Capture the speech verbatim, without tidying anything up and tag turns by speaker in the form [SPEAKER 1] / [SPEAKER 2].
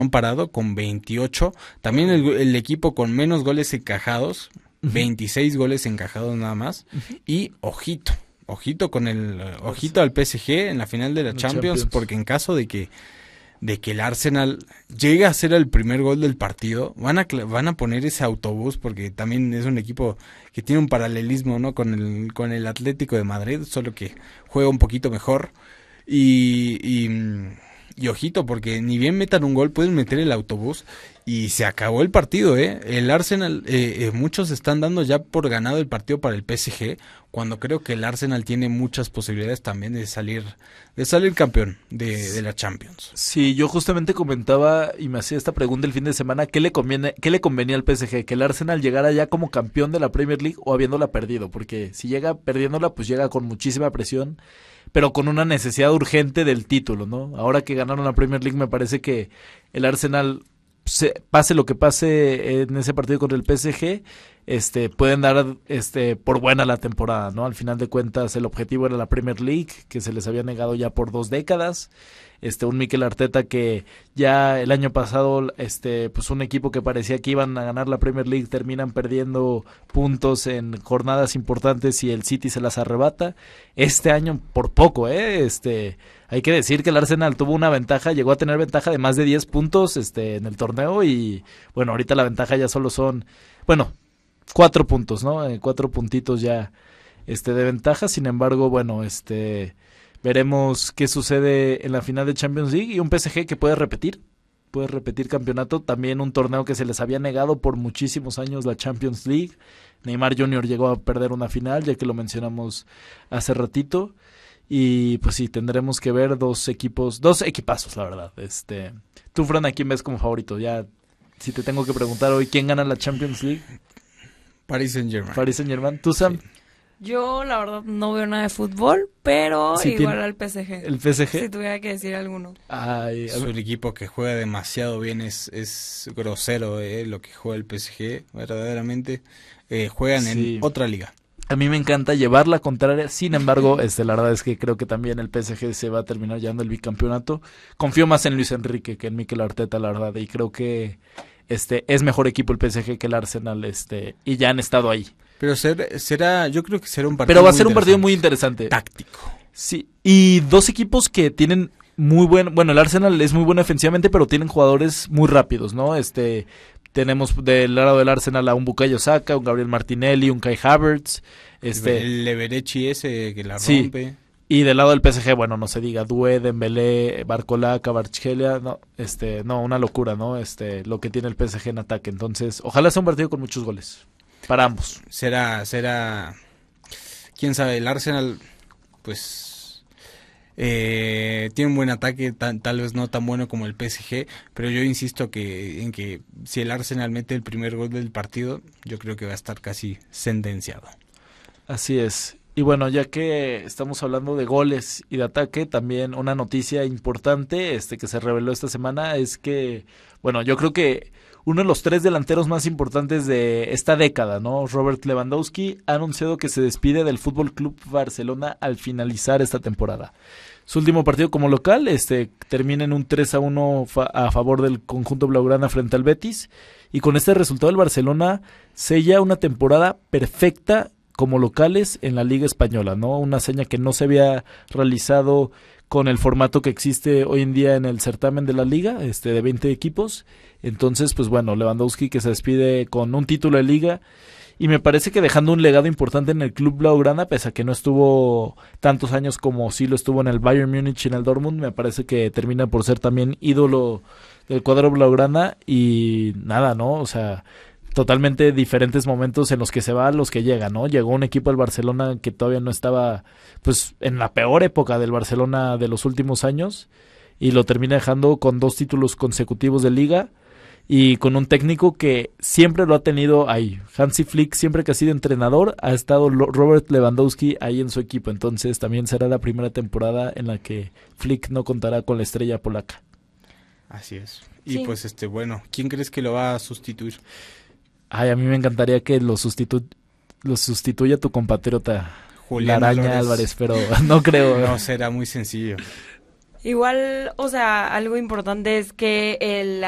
[SPEAKER 1] parado con veintiocho. También el, el equipo con menos goles encajados, uh-huh. veintiséis goles encajados nada más. Uh-huh. Y ojito, ojito con el ojito al P S G en la final de la Champions, Champions, porque en caso de que de que el Arsenal llegue a hacer el primer gol del partido, van a van a poner ese autobús, porque también es un equipo que tiene un paralelismo, ¿no?, con el con el Atlético de Madrid, solo que juega un poquito mejor. Y, y, y ojito, porque ni bien metan un gol, pueden meter el autobús y se acabó el partido, ¿eh? El Arsenal, eh, eh, muchos están dando ya por ganado el partido para el P S G, cuando creo que el Arsenal tiene muchas posibilidades también de salir de salir campeón de, de la Champions.
[SPEAKER 2] Sí, yo justamente comentaba y me hacía esta pregunta el fin de semana, ¿qué le conviene, qué le convenía al P S G? ¿Que el Arsenal llegara ya como campeón de la Premier League o habiéndola perdido? Porque si llega perdiéndola, pues llega con muchísima presión, pero con una necesidad urgente del título, ¿no? Ahora que ganaron la Premier League, me parece que el Arsenal, se, pase lo que pase en ese partido contra el P S G, este, pueden dar este por buena la temporada, ¿no? Al final de cuentas, el objetivo era la Premier League, que se les había negado ya por dos décadas. Este, un Mikel Arteta que ya el año pasado, este, pues un equipo que parecía que iban a ganar la Premier League, terminan perdiendo puntos en jornadas importantes y el City se las arrebata. Este año por poco, eh, este, hay que decir que el Arsenal tuvo una ventaja, llegó a tener ventaja de más de diez puntos, este, en el torneo, y bueno, ahorita la ventaja ya solo son, bueno, cuatro puntos, ¿no? Eh, cuatro puntitos ya, este, de ventaja. Sin embargo, bueno, este, veremos qué sucede en la final de Champions League, y un P S G que puede repetir, puede repetir campeonato, también un torneo que se les había negado por muchísimos años, la Champions League. Neymar junior llegó a perder una final, ya que lo mencionamos hace ratito, y pues sí, tendremos que ver dos equipos, dos equipazos, la verdad. Este, tú, Fran, ¿a quién ves como favorito? Ya, si te tengo que preguntar hoy, ¿quién gana la Champions League?
[SPEAKER 1] Paris Saint-Germain.
[SPEAKER 2] Paris Saint-Germain. ¿Tú, Sam? Sí.
[SPEAKER 3] Yo, la verdad, no veo nada de fútbol, pero
[SPEAKER 2] sí,
[SPEAKER 3] igual
[SPEAKER 2] tiene...
[SPEAKER 3] al P S G.
[SPEAKER 2] ¿El P S G?
[SPEAKER 3] Si tuviera que decir alguno.
[SPEAKER 2] Ay,
[SPEAKER 1] es un equipo que juega demasiado bien, es, es grosero eh, lo que juega el P S G, verdaderamente. Eh, juegan sí. en otra liga.
[SPEAKER 2] A mí me encanta llevar la contraria, sin embargo, este, la verdad es que creo que también el P S G se va a terminar llevando el bicampeonato. Confío más en Luis Enrique que en Mikel Arteta, la verdad, y creo que este es mejor equipo el P S G que el Arsenal, este, y ya han estado ahí.
[SPEAKER 1] Pero ser, será, yo creo que será un partido
[SPEAKER 2] Pero va a ser un partido muy interesante.
[SPEAKER 1] Táctico.
[SPEAKER 2] Sí, y dos equipos que tienen muy buen, bueno, el Arsenal es muy bueno defensivamente, pero tienen jugadores muy rápidos, ¿no? Este, tenemos del lado del Arsenal a un Bukayo Saka, un Gabriel Martinelli, un Kai Havertz, este,
[SPEAKER 1] el Leverechi ese que la rompe.
[SPEAKER 2] Sí. Y del lado del P S G, bueno, no se diga, Doué, Dembélé, Barcola, Kvaratskhelia, no, este, no, una locura, ¿no? Este, lo que tiene el P S G en ataque. Entonces, ojalá sea un partido con muchos goles para ambos.
[SPEAKER 1] Será, será, quién sabe, el Arsenal, pues, eh, tiene un buen ataque, tan, tal vez no tan bueno como el P S G, pero yo insisto que en que si el Arsenal mete el primer gol del partido, yo creo que va a estar casi sentenciado.
[SPEAKER 2] Así es. Y bueno, ya que estamos hablando de goles y de ataque, también una noticia importante este que se reveló esta semana es que, bueno, yo creo que uno de los tres delanteros más importantes de esta década, ¿no? Robert Lewandowski ha anunciado que se despide del Fútbol Club Barcelona al finalizar esta temporada. Su último partido como local este termina en un tres a uno fa- a favor del conjunto blaugrana frente al Betis, y con este resultado el Barcelona sella una temporada perfecta como locales en la Liga Española, ¿no? Una hazaña que no se había realizado con el formato que existe hoy en día en el certamen de la Liga, este de veinte equipos. Entonces, pues bueno, Lewandowski que se despide con un título de Liga, y me parece que dejando un legado importante en el club blaugrana, pese a que no estuvo tantos años como sí lo estuvo en el Bayern Múnich y en el Dortmund. Me parece que termina por ser también ídolo del cuadro blaugrana, y nada, ¿no? O sea, totalmente diferentes momentos en los que se va, los que llega, ¿no? Llegó un equipo del Barcelona que todavía no estaba, pues, en la peor época del Barcelona de los últimos años, y lo termina dejando con dos títulos consecutivos de Liga, y con un técnico que siempre lo ha tenido ahí. Hansi Flick, siempre que ha sido entrenador, ha estado Robert Lewandowski ahí en su equipo. Entonces también será la primera temporada en la que Flick no contará con la estrella polaca.
[SPEAKER 1] Así es. Y
[SPEAKER 3] Sí.
[SPEAKER 1] pues, este, bueno, ¿quién crees que lo va a sustituir?
[SPEAKER 2] Ay, a mí me encantaría que lo, sustitu- lo sustituya tu compatriota
[SPEAKER 1] Julián
[SPEAKER 2] la Araña
[SPEAKER 1] Álvarez.
[SPEAKER 2] Álvarez, pero no creo.
[SPEAKER 1] No, será muy sencillo.
[SPEAKER 3] Igual, o sea, algo importante es que el